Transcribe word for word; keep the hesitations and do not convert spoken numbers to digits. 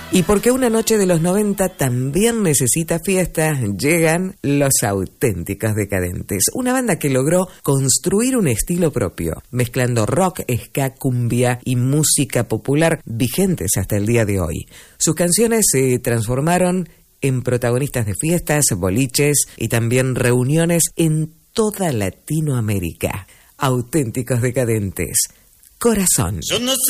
Y porque una noche de los noventa también necesita fiesta, llegan Los Auténticos Decadentes, una banda que logró construir un estilo propio, mezclando rock, ska, cumbia y música popular vigentes hasta el día de hoy. Sus canciones se transformaron en protagonistas de fiestas, boliches y también reuniones en toda Latinoamérica. Auténticos Decadentes, Corazón. Yo no sé